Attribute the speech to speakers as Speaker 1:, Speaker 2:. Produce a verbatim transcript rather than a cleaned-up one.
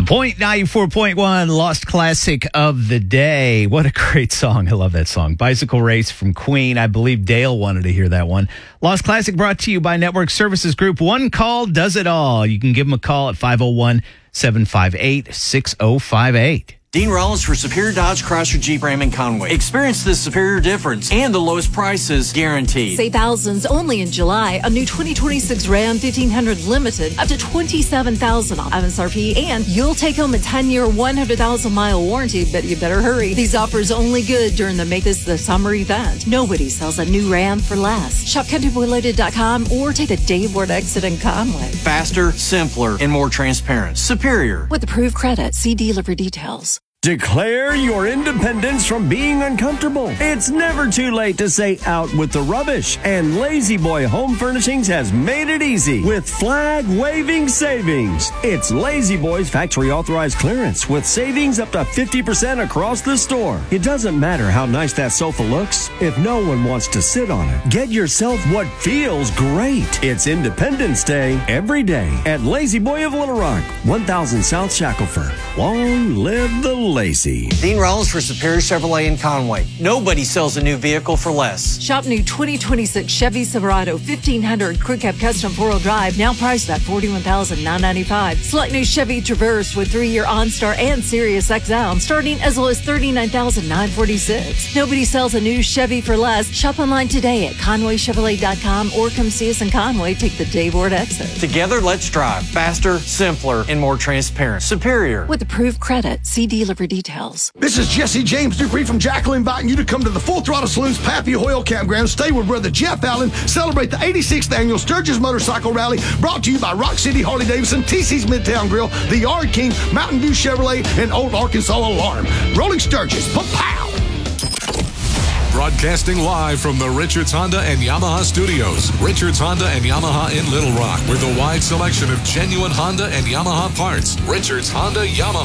Speaker 1: Point ninety-four point one, Lost Classic of the Day. What a great song. I love that song. Bicycle Race from Queen. I believe Dale wanted to hear that one. Lost Classic brought to you by Network Services Group. One call does it all. You can give them a call at five oh one, seven five eight, six oh five eight.
Speaker 2: Dean Rollins for Superior Dodge Chrysler Jeep Ram in Conway. Experience the superior difference and the lowest prices guaranteed.
Speaker 3: Save thousands only in July. A new twenty twenty-six Ram fifteen hundred Limited up to twenty-seven thousand dollars off M S R P, and you'll take home a ten-year, one hundred thousand mile warranty, but you better hurry. These offers only good during the Make This the Summer event. Nobody sells a new Ram for less. Shop country boy loaded dot com or take the Dave Ward exit in Conway.
Speaker 2: Faster, simpler, and more transparent. Superior.
Speaker 3: With approved credit, see dealer for details.
Speaker 4: Declare your independence from being uncomfortable. It's never too late to say out with the rubbish. And Lazy Boy Home Furnishings has made it easy with flag-waving savings. It's Lazy Boy's factory authorized clearance with savings up to fifty percent across the store. It doesn't matter how nice that sofa looks if no one wants to sit on it. Get yourself what feels great. It's Independence Day every day at Lazy Boy of Little Rock, one thousand South Shackelford. Long live the Lazy.
Speaker 2: Dean Rollins for Superior Chevrolet in Conway. Nobody sells a new vehicle for less.
Speaker 3: Shop new twenty twenty-six Chevy Silverado fifteen hundred Crew Cab Custom four-wheel drive, now priced at forty-one thousand nine hundred ninety-five dollars. Select new Chevy Traverse with three-year OnStar and Sirius X M, starting as low as thirty-nine thousand nine hundred forty-six dollars. Nobody sells a new Chevy for less. Shop online today at conway chevrolet dot com or come see us in Conway. Take the Dave Ward exit.
Speaker 2: Together, let's drive faster, simpler, and more transparent. Superior.
Speaker 3: With approved credit, see dealer for details.
Speaker 5: This is Jesse James Dupree from Jacqueline, inviting you to come to the Full Throttle Saloon's Pappy Hoyle Campground. Stay with brother Jeff Allen. Celebrate the eighty-sixth annual Sturgis Motorcycle Rally, brought to you by Rock City Harley Davidson, T C's Midtown Grill, The Yard King, Mountain View Chevrolet, and Old Arkansas Alarm. Rolling Sturgis. Pa-pow!
Speaker 6: Broadcasting live from the Richards Honda and Yamaha studios. Richards Honda and Yamaha in Little Rock with a wide selection of genuine Honda and Yamaha parts. Richards Honda Yamaha.